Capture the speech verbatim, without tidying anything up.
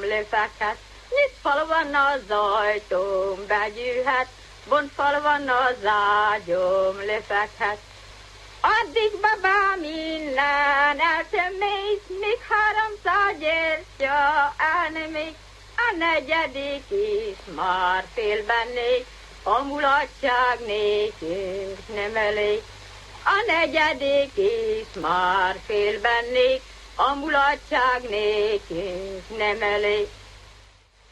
lefekhet, nyit fal van az ajtóm, begyűhet, bontfal van az ágyom, lefekhet. Addig babám innen eltömész, míg háromszáz gyertya elnemész, a negyedik is már félbennék, a mulatság nékünk nem elég. A negyedik is már félbennék, a mulatság nékünk nem elég.